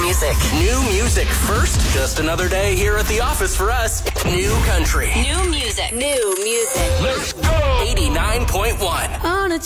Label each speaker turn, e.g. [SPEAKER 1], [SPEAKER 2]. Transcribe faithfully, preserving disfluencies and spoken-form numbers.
[SPEAKER 1] music.
[SPEAKER 2] New music first. Just another day here at the office for us. New country.
[SPEAKER 1] New music. New music.
[SPEAKER 2] Let's go. eighty-nine point one.
[SPEAKER 3] On a